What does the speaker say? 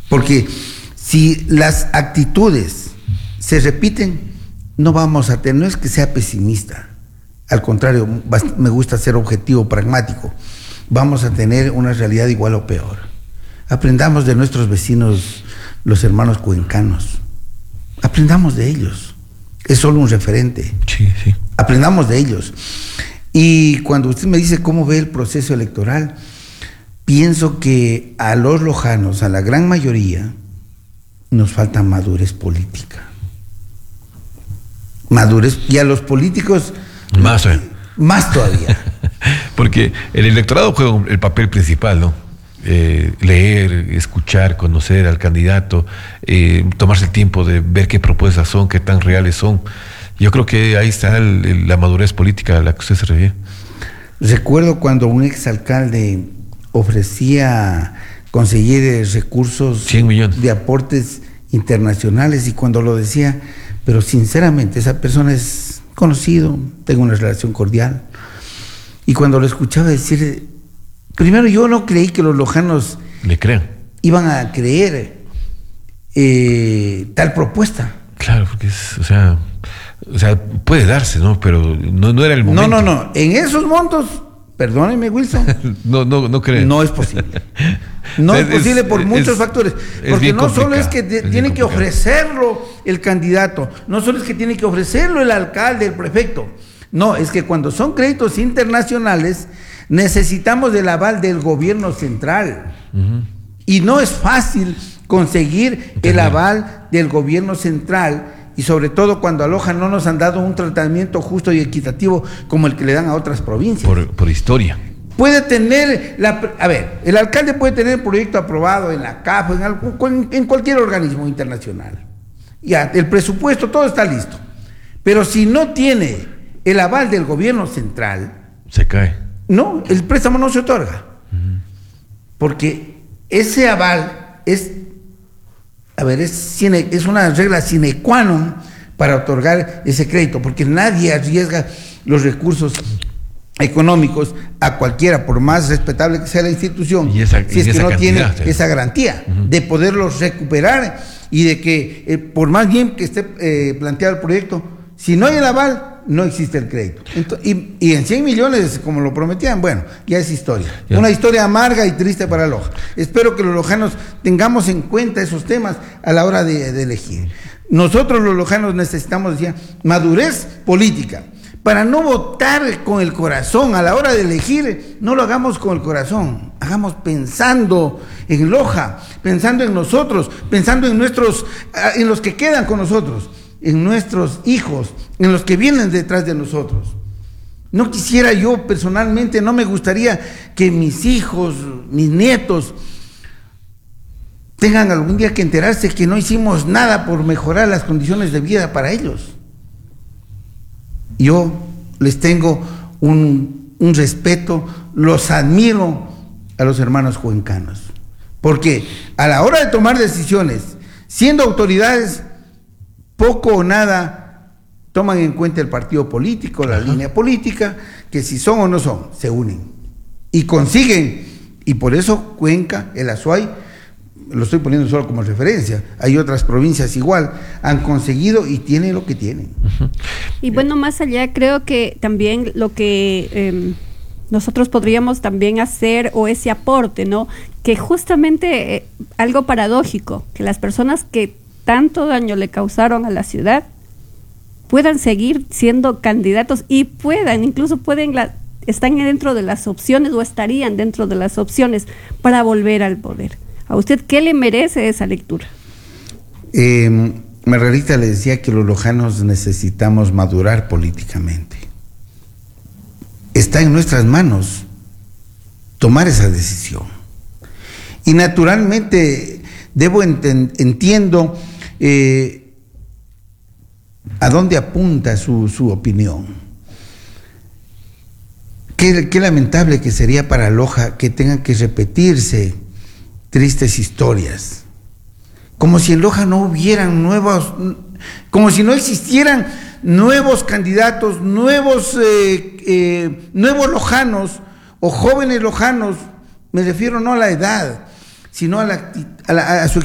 Porque si las actitudes se repiten, no vamos a tener, no es que sea pesimista, al contrario, me gusta ser objetivo, pragmático, vamos a tener una realidad igual o peor. Aprendamos de nuestros vecinos, los hermanos cuencanos, aprendamos de ellos, es solo un referente, sí. Aprendamos de ellos. Y cuando usted me dice cómo ve el proceso electoral, pienso que a los lojanos, a la gran mayoría, nos falta madurez política. Madurez, y a los políticos más todavía. Porque el electorado juega el papel principal, ¿no? Leer, escuchar, conocer al candidato, tomarse el tiempo de ver qué propuestas son, qué tan reales son. Yo creo que ahí está la madurez política a la que usted se refiere. Recuerdo cuando un exalcalde ofrecía conseguir recursos 100 millones de aportes internacionales, y cuando lo decía, pero sinceramente esa persona es conocido, tengo una relación cordial, y cuando lo escuchaba decir, primero yo no creí que los lojanos le crean, iban a creer tal propuesta. Claro, porque o sea, puede darse, ¿no? Pero no era el momento. No, en esos montos, perdóneme, Wilson, no creen. No es posible. No es posible por muchos factores. Porque no solo es que tiene que ofrecerlo el candidato, no solo es que tiene que ofrecerlo el alcalde, el prefecto. No, es que cuando son créditos internacionales, necesitamos del aval del gobierno central. Uh-huh. Y no es fácil conseguir el aval del gobierno central, y sobre todo cuando a Loja no nos han dado un tratamiento justo y equitativo como el que le dan a otras provincias. Por historia. Puede tener, el alcalde puede tener el proyecto aprobado en la CAF, en cualquier organismo internacional. Ya, el presupuesto, todo está listo. Pero si no tiene el aval del gobierno central, se cae. No, el préstamo no se otorga. Uh-huh. Porque ese aval es una regla sine qua non para otorgar ese crédito, porque nadie arriesga los recursos económicos a cualquiera, por más respetable que sea la institución, si es que no tiene esa garantía de poderlos recuperar, y de que por más bien que esté planteado el proyecto, si no hay el aval, no existe el crédito. Y en 100 millones, como lo prometían, bueno, ya es historia. Una historia amarga y triste para Loja. Espero que los lojanos tengamos en cuenta esos temas a la hora de elegir. Nosotros los lojanos necesitamos, decía, madurez política. Para no votar con el corazón a la hora de elegir, no lo hagamos con el corazón, hagamos pensando en Loja, pensando en nosotros, pensando en en los que quedan con nosotros, en nuestros hijos, en los que vienen detrás de nosotros. No quisiera yo personalmente, no me gustaría que mis hijos, mis nietos, tengan algún día que enterarse que no hicimos nada por mejorar las condiciones de vida para ellos. Yo les tengo un respeto, los admiro a los hermanos cuencanos, porque a la hora de tomar decisiones, siendo autoridades, poco o nada toman en cuenta el partido político, la línea política, que si son o no son, se unen y consiguen. Y por eso Cuenca, el Azuay, lo estoy poniendo solo como referencia, hay otras provincias igual, han conseguido y tienen lo que tienen. Y bueno, más allá, creo que también lo que nosotros podríamos también hacer, o ese aporte, ¿no? Que justamente algo paradójico, que las personas que tanto daño le causaron a la ciudad puedan seguir siendo candidatos y están dentro de las opciones, o estarían dentro de las opciones para volver al poder. ¿A usted qué le merece esa lectura? Margarita le decía que los lojanos necesitamos madurar políticamente. Está en nuestras manos tomar esa decisión. Y naturalmente entiendo a dónde apunta su opinión. Qué lamentable que sería para Loja que tengan que repetirse tristes historias, como si en Loja no hubieran como si no existieran nuevos candidatos, nuevos lojanos o jóvenes lojanos. Me refiero no a la edad, sino a su